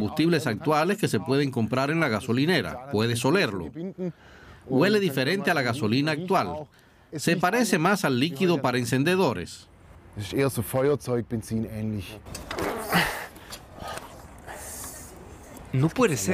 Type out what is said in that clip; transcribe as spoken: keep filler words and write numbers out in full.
combustibles actuales que se pueden comprar en la gasolinera. Puedes olerlo. Huele diferente a la gasolina actual. Se parece más al líquido para encendedores. No puede ser.